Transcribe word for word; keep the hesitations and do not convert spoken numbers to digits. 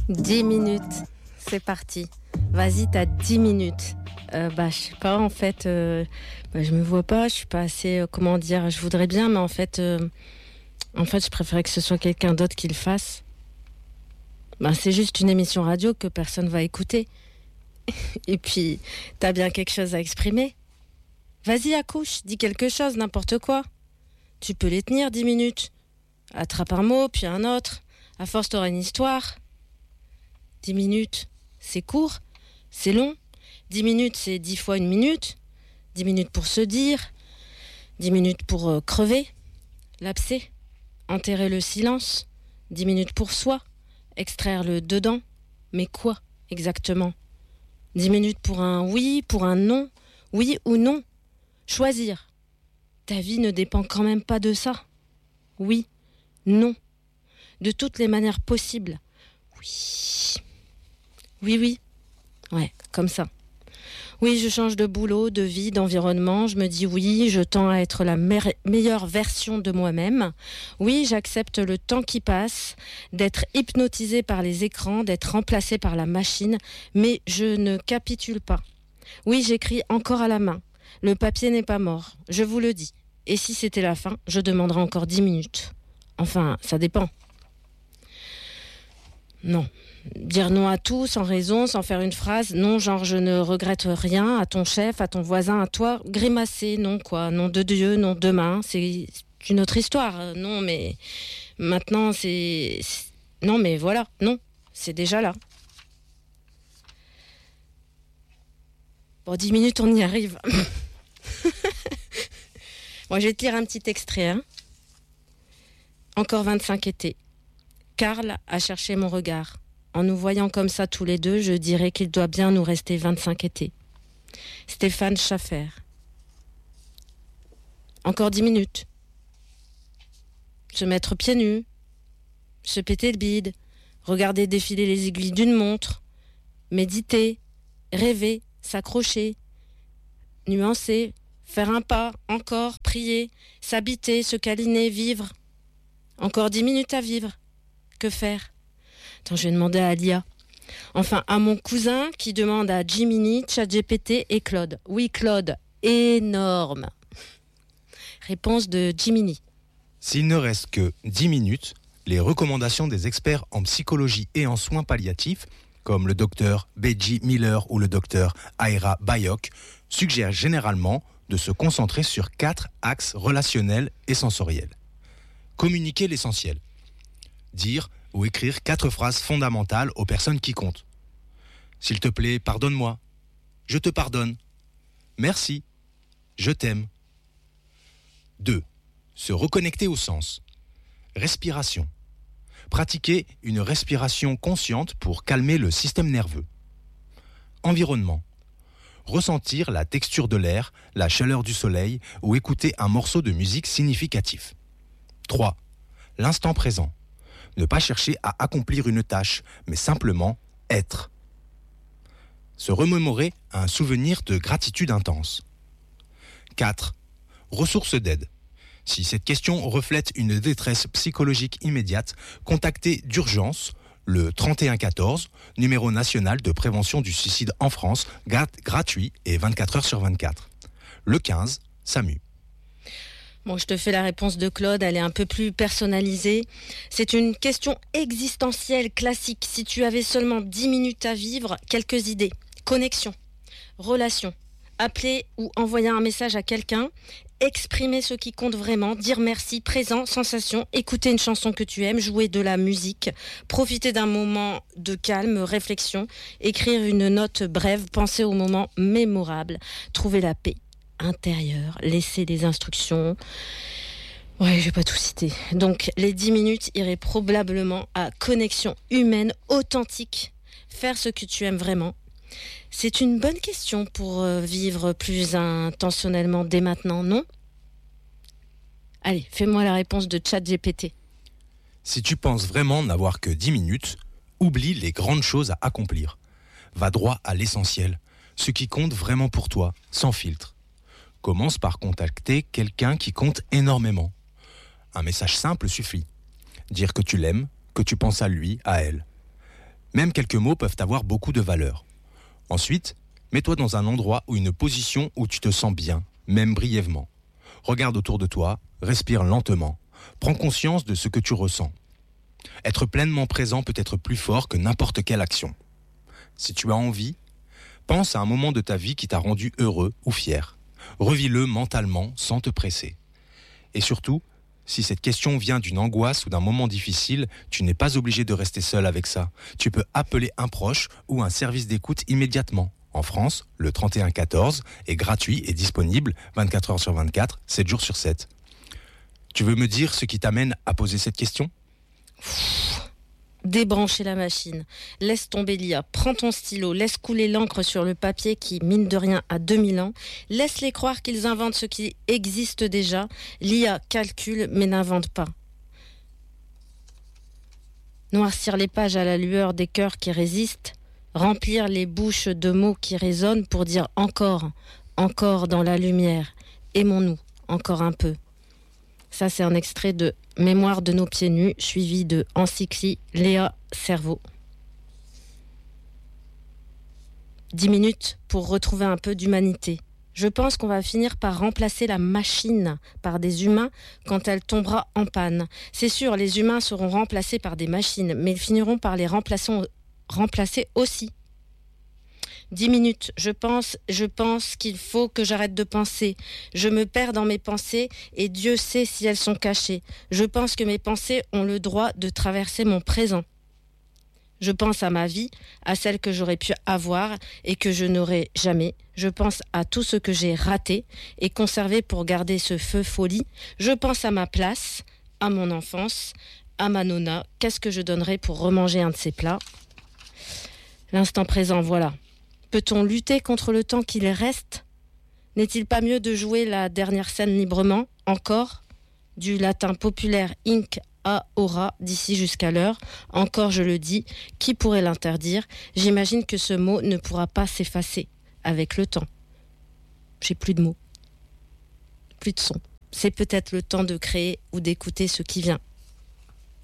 dix minutes, c'est parti. Vas-y, t'as dix minutes. Euh, bah, je sais pas, en fait, euh, bah, je me vois pas, je suis pas assez, euh, comment dire, je voudrais bien, mais en fait, euh, en fait, je préférais que ce soit quelqu'un d'autre qui le fasse. Bah, c'est juste une émission radio que personne va écouter. Et puis, t'as bien quelque chose à exprimer. Vas-y, accouche, dis quelque chose, n'importe quoi. Tu peux les tenir dix minutes. Attrape un mot, puis un autre. À force, t'auras une histoire. Dix minutes, c'est court, c'est long. Dix minutes, c'est dix fois une minute. Dix minutes pour se dire. Dix minutes pour euh, crever, lapser, enterrer le silence. Dix minutes pour soi, extraire le dedans. Mais quoi, exactement? Dix minutes pour un oui, pour un non. Oui ou non. Choisir. Ta vie ne dépend quand même pas de ça. Oui, non. De toutes les manières possibles. Oui. Oui, oui. Ouais, comme ça. Oui, je change de boulot, de vie, d'environnement. Je me dis oui, je tends à être la me- meilleure version de moi-même. Oui, j'accepte le temps qui passe, d'être hypnotisée par les écrans, d'être remplacée par la machine. Mais je ne capitule pas. Oui, j'écris encore à la main. Le papier n'est pas mort, je vous le dis. Et si c'était la fin, je demanderais encore dix minutes. Enfin, ça dépend. Non. Dire non à tout, sans raison, sans faire une phrase. Non, genre je ne regrette rien, à ton chef, à ton voisin, à toi. Grimacer, non quoi. Non de Dieu, non demain. C'est une autre histoire. Non, mais maintenant, c'est... c'est... Non, mais voilà, non. C'est déjà là. Bon, dix minutes, on y arrive. Bon, je vais te lire un petit extrait. Hein. Encore vingt-cinq étés. Karl a cherché mon regard. En nous voyant comme ça tous les deux, je dirais qu'il doit bien nous rester vingt-cinq étés. Stéphane Schaffer. Encore dix minutes. Se mettre pieds nus. Se péter le bide. Regarder défiler les aiguilles d'une montre. Méditer. Rêver. S'accrocher. Nuancer. Faire un pas. Encore. Prier. S'habiter. Se câliner. Vivre. Encore dix minutes à vivre. Que faire? Attends, je vais demander à Alia. Enfin, à mon cousin qui demande à Jiminy, ChatGPT et Claude. Oui, Claude, énorme. Réponse de Jiminy. S'il ne reste que dix minutes, les recommandations des experts en psychologie et en soins palliatifs, comme le docteur Beji Miller ou le docteur Aira Bayok, suggèrent généralement de se concentrer sur quatre axes relationnels et sensoriels. Communiquer l'essentiel. Dire ou écrire quatre phrases fondamentales aux personnes qui comptent. S'il te plaît, pardonne-moi. Je te pardonne. Merci. Je t'aime. deux. Se reconnecter au sens. Respiration. Pratiquer une respiration consciente pour calmer le système nerveux. Environnement. Ressentir la texture de l'air, la chaleur du soleil ou écouter un morceau de musique significatif. trois. L'instant présent. Ne pas chercher à accomplir une tâche, mais simplement être. Se remémorer un souvenir de gratitude intense. quatre. Ressources d'aide. Si cette question reflète une détresse psychologique immédiate, contactez d'urgence le trente et un quatorze, numéro national de prévention du suicide en France, grat- gratuit et vingt-quatre heures sur vingt-quatre. Le quinze, SAMU. Bon, je te fais la réponse de Claude, elle est un peu plus personnalisée. C'est une question existentielle classique. Si tu avais seulement dix minutes à vivre, quelques idées. Connexion, relation, appeler ou envoyer un message à quelqu'un, exprimer ce qui compte vraiment, dire merci, présent, sensation, écouter une chanson que tu aimes, jouer de la musique, profiter d'un moment de calme, réflexion, écrire une note brève, penser au moment mémorable, trouver la paix intérieur, laisser des instructions. Ouais, je vais pas tout citer. Donc, les dix minutes iraient probablement à connexion humaine authentique. Faire ce que tu aimes vraiment. C'est une bonne question pour vivre plus intentionnellement dès maintenant, non? Allez, fais-moi la réponse de ChatGPT. Si tu penses vraiment n'avoir que dix minutes, oublie les grandes choses à accomplir. Va droit à l'essentiel, ce qui compte vraiment pour toi, sans filtre. Commence par contacter quelqu'un qui compte énormément. Un message simple suffit. Dire que tu l'aimes, que tu penses à lui, à elle. Même quelques mots peuvent avoir beaucoup de valeur. Ensuite, mets-toi dans un endroit ou une position où tu te sens bien, même brièvement. Regarde autour de toi, respire lentement. Prends conscience de ce que tu ressens. Être pleinement présent peut être plus fort que n'importe quelle action. Si tu as envie, pense à un moment de ta vie qui t'a rendu heureux ou fier. Revis-le mentalement sans te presser. Et surtout, si cette question vient d'une angoisse ou d'un moment difficile, tu n'es pas obligé de rester seul avec ça. Tu peux appeler un proche ou un service d'écoute immédiatement. En France, le trente et un quatorze est gratuit et disponible vingt-quatre heures sur vingt-quatre, sept jours sur sept. Tu veux me dire ce qui t'amène à poser cette question ? Débrancher la machine, laisse tomber l'I A, prends ton stylo, laisse couler l'encre sur le papier qui, mine de rien, a deux mille ans, laisse-les croire qu'ils inventent ce qui existe déjà, l'I A calcule mais n'invente pas. Noircir les pages à la lueur des cœurs qui résistent, remplir les bouches de mots qui résonnent pour dire encore, encore dans la lumière, aimons-nous, encore un peu. Ça, c'est un extrait de Mémoire de nos pieds nus, suivi de Encycli Léa Cerveau. Dix minutes pour retrouver un peu d'humanité. Je pense qu'on va finir par remplacer la machine par des humains quand elle tombera en panne. C'est sûr, les humains seront remplacés par des machines, mais ils finiront par les remplacer, remplacer aussi. Dix minutes, je pense, je pense qu'il faut que j'arrête de penser. Je me perds dans mes pensées et Dieu sait si elles sont cachées. Je pense que mes pensées ont le droit de traverser mon présent. Je pense à ma vie, à celle que j'aurais pu avoir et que je n'aurai jamais. Je pense à tout ce que j'ai raté et conservé pour garder ce feu folie. Je pense à ma place, à mon enfance, à ma nonna. Qu'est-ce que je donnerais pour remanger un de ces plats ? L'instant présent, voilà. Peut-on lutter contre le temps qu'il reste ? N'est-il pas mieux de jouer la dernière scène librement, encore ? Du latin populaire inc a ora, d'ici jusqu'à l'heure. Encore, je le dis, qui pourrait l'interdire ? J'imagine que ce mot ne pourra pas s'effacer avec le temps. J'ai plus de mots, plus de son. C'est peut-être le temps de créer ou d'écouter ce qui vient.